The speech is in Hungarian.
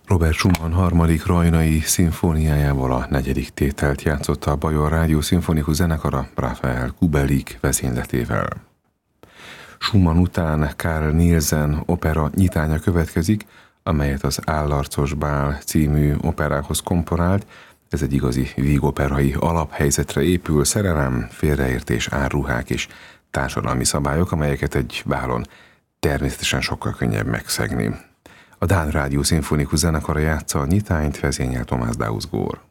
Robert Schumann harmadik rajnai szimfóniájával a negyedik tételt játszotta a Bajor Rádió Szimfonikus Zenekara Rafael Kubelik vezényletével. Schumann után Carl Nielsen opera nyitánya következik, amelyet az Állarcos Bál című operához komponált. Ez egy igazi vígoperai alaphelyzetre épül, szerelem, félreértés, árruhák és társadalmi szabályok, amelyeket egy bálon természetesen sokkal könnyebb megszegni. A Dán Rádió Szimfonikus Zenekara játsza a nyitányt, vezényel Tomás Dausgaard.